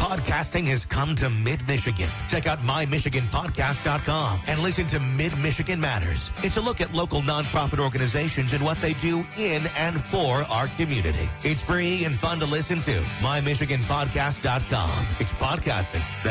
Podcasting has come to Mid-Michigan. Check out mymichiganpodcast.com and listen to Mid-Michigan Matters. It's a look at local nonprofit organizations and what they do in and for our community. It's free and fun to listen to. mymichiganpodcast.com. It's podcasting